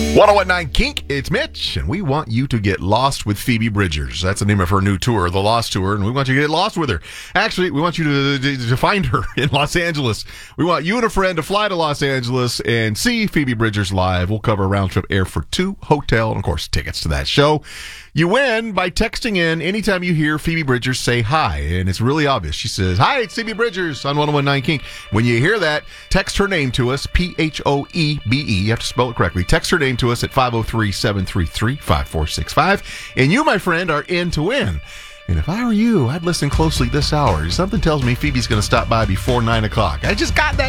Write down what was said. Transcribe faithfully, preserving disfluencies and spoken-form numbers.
one oh one nine Kink, it's Mitch, and we want you to get lost with Phoebe Bridgers. That's the name of her new tour, The Lost Tour, and we want you to get lost with her. Actually, we want you to, to, to find her in Los Angeles. We want you and a friend to fly to Los Angeles and see Phoebe Bridgers live. We'll cover a round-trip air for two, hotel, and, of course, tickets to that show. You win by texting in anytime you hear Phoebe Bridgers say hi, and it's really obvious. She says, "Hi, it's Phoebe Bridgers on one oh one nine Kink." When you hear that, text her name to us, P H O E B E. You have to spell it correctly. Text her name to us at five oh three, seven three three, five four six five, and you, my friend, are in to win. And if I were you, I'd listen closely this hour. Something tells me Phoebe's going to stop by before nine o'clock. I just got that